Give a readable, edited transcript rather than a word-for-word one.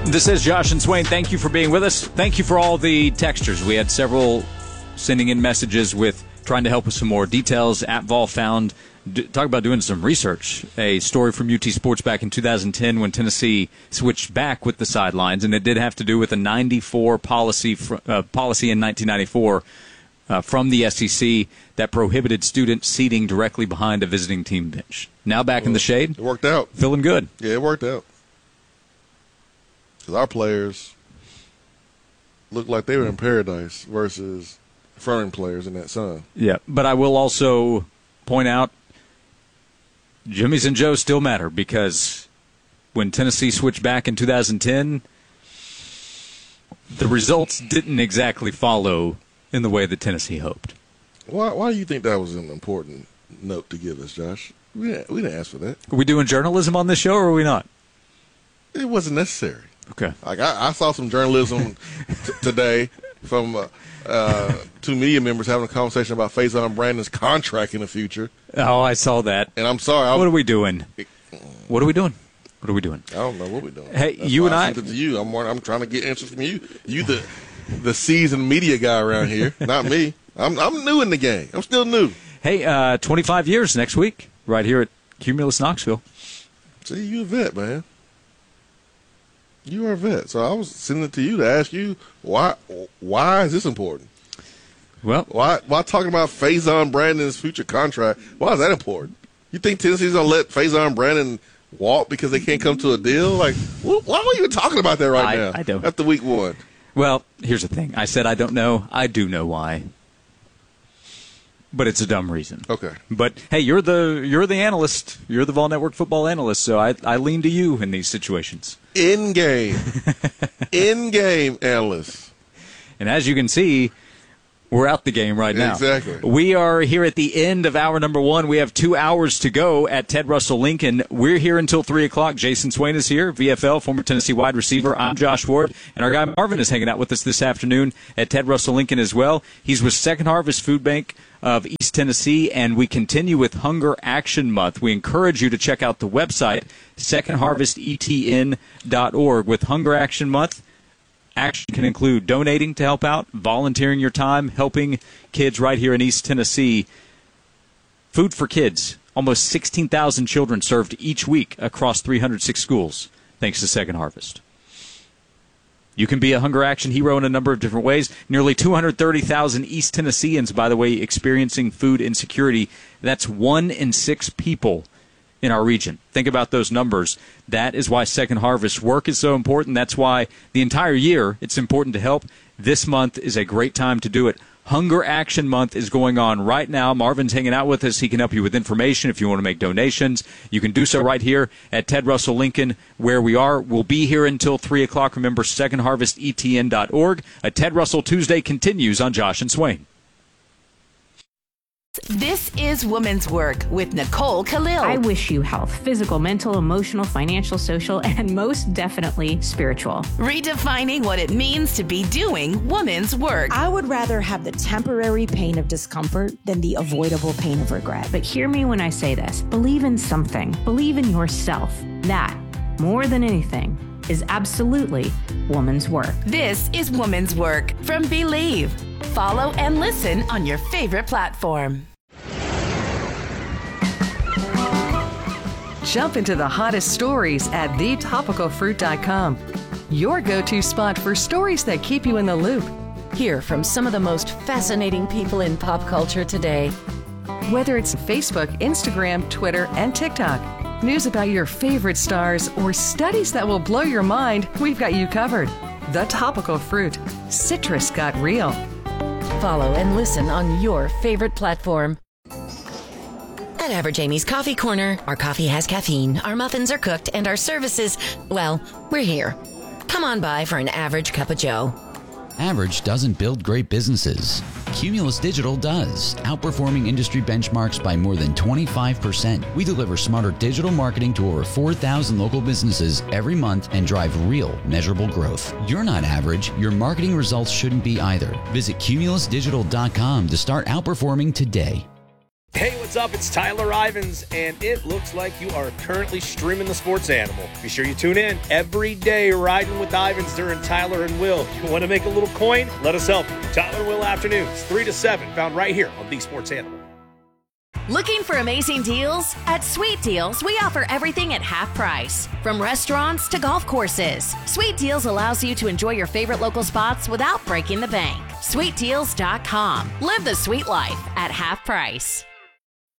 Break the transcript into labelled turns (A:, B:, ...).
A: This is Josh and Swain. Thank you for being with us. Thank you for all the textures. We had several sending in messages with trying to help with some more details. At Vol found, talk about doing some research, a story from UT Sports back in 2010 when Tennessee switched back with the sidelines, and it did have to do with a 94 policy in 1994 from the SEC that prohibited student seating directly behind a visiting team bench. Now back in the shade.
B: It worked out.
A: Feeling good.
B: Yeah, it worked out. Because our players looked like they were in paradise versus foreign players in that sun.
A: Yeah, but I will also point out Jimmy's and Joe's still matter because when Tennessee switched back in 2010, the results didn't exactly follow in the way that Tennessee hoped.
B: Why do you think that was an important note to give us, Josh? We didn't ask for that.
A: Are we doing journalism on this show or are we not?
B: It wasn't necessary.
A: Okay.
B: Like I saw some journalism today from two media members having a conversation about Faison Brandon's contract in the future.
A: Oh, I saw that.
B: And I'm sorry.
A: What are we doing? What are we doing? What are we doing?
B: I don't know what we're doing.
A: Hey,
B: That's
A: you
B: why
A: and I.
B: sent it to you. I'm trying to get answers from you. You the seasoned media guy around here, not me. I'm new in the game. I'm still new.
A: Hey, 25 years next week, right here at Cumulus Knoxville.
B: See, you a vet, man. You are a vet. So I was sending it to you to ask you why is this important?
A: Well,
B: why talking about Faison Brandon's future contract? Why is that important? You think Tennessee's gonna let Faison Brandon walk because they can't come to a deal? Like, why are we even talking about that right now?
A: I don't.
B: After week one.
A: Well, here's the thing. I said I don't know. I do know why. But it's a dumb reason.
B: Okay.
A: But hey, you're the analyst. You're the Vol Network football analyst, so I lean to you in these situations. In-game
B: analyst.
A: And as you can see, we're out the game right now.
B: Exactly.
A: We are here at the end of hour number 1. We have 2 hours to go at Ted Russell Lincoln. We're here until 3 o'clock. Jason Swain is here, VFL, former Tennessee wide receiver. I'm Josh Ward. And our guy Marvin is hanging out with us this afternoon at Ted Russell Lincoln as well. He's with Second Harvest Food Bank of East Tennessee, and we continue with Hunger Action Month. We encourage you to check out the website, secondharvestetn.org. With Hunger Action Month, action can include donating to help out, volunteering your time, helping kids right here in East Tennessee. Food for Kids. Almost 16,000 children served each week across 306 schools, thanks to Second Harvest. You can be a Hunger Action hero in a number of different ways. Nearly 230,000 East Tennesseans, by the way, experiencing food insecurity. That's 1 in 6 people in our region. Think about those numbers. That is why Second Harvest work is so important. That's why the entire year it's important to help. This month is a great time to do it. Hunger Action Month is going on right now. Marvin's hanging out with us. He can help you with information if you want to make donations. You can do so right here at Ted Russell Lincoln, where we are. We'll be here until 3 o'clock. Remember, secondharvestetn.org. A Ted Russell Tuesday continues on Josh and Swain.
C: This is Women's Work with Nicole Khalil.
D: I wish you health, physical, mental, emotional, financial, social, and most definitely spiritual.
C: Redefining what it means to be doing women's work.
E: I would rather have the temporary pain of discomfort than the avoidable pain of regret.
D: But hear me when I say this. Believe in something. Believe in yourself. That, more than anything, is absolutely woman's work.
C: This is Women's Work from Believe. Follow and listen on your favorite platform.
F: Jump into the hottest stories at thetopicalfruit.com. Your go-to spot for stories that keep you in the loop.
G: Hear from some of the most fascinating people in pop culture today.
F: Whether it's Facebook, Instagram, Twitter, and TikTok, news about your favorite stars, or studies that will blow your mind, we've got you covered. The Topical Fruit. Citrus got real.
G: Follow and listen on your favorite platform. At Average Amy's Coffee Corner, our coffee has caffeine, our muffins are cooked, and our services, well, we're here. Come on by for an average cup of joe.
H: Average doesn't build great businesses. Cumulus Digital does, outperforming industry benchmarks by more than 25%. We deliver smarter digital marketing to over 4,000 local businesses every month and drive real, measurable growth. You're not average. Your marketing results shouldn't be either. Visit cumulusdigital.com to start outperforming today.
I: Hey, what's up? It's Tyler Ivins, and it looks like you are currently streaming The Sports Animal. Be sure you tune in every day, riding with Ivins during Tyler and Will. You want to make a little coin? Let us help you. Tyler and Will Afternoons, 3 to 7, found right here on The Sports Animal.
C: Looking for amazing deals? At Sweet Deals, we offer everything at half price. From restaurants to golf courses, Sweet Deals allows you to enjoy your favorite local spots without breaking the bank. SweetDeals.com. Live the sweet life at half price.